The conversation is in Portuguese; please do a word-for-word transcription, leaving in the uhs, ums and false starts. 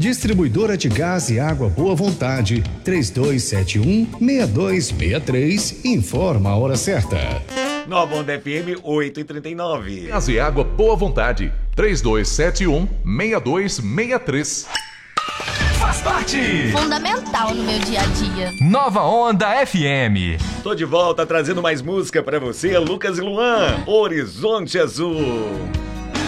Distribuidora de Gás e Água Boa Vontade, três dois sete um, seis dois seis três, informa a hora certa. Nova Onda F M oito e trinta e nove. Gás e Água Boa Vontade, três dois sete um, seis dois seis três. Faz parte fundamental no meu dia a dia. Nova Onda F M. Tô de volta trazendo mais música pra você, Lucas e Luan, Horizonte Azul.